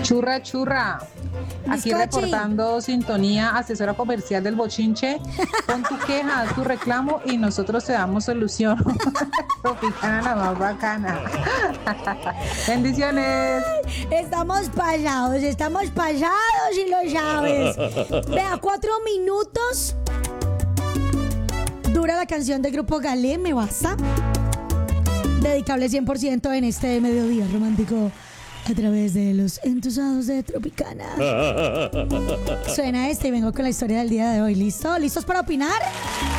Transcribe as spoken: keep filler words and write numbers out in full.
Churra, churra. Aquí Bizcochi. reportando sintonía, asesora comercial del bochinche. Pon tu queja, tu reclamo y nosotros te damos solución. Tropicana, la más bacana. Bendiciones. Estamos pasados, estamos pasados y lo sabes. Vea, cuatro minutos dura la canción del grupo Galé, Me Basta. Dedicable cien por ciento en este mediodía romántico a través de los entusiasmados de Tropicana. Suena este y vengo con la historia del día de hoy. ¿Listo? ¿Listos para opinar?